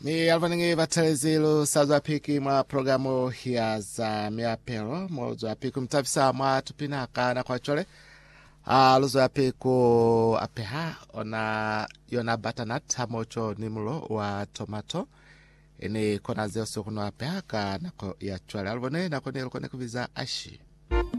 Mi alvaningi vatelezilu sazo apiki mwa programu ya za miapelo mozo apiku mtafisa mwa tupinaka na kwa chole luzo apiku apeha ona yona batanat hamocho nimulo wa tomato ini kona zeo sukuno apeha ka nako ya chole alvone nako nilukone kuviza ashi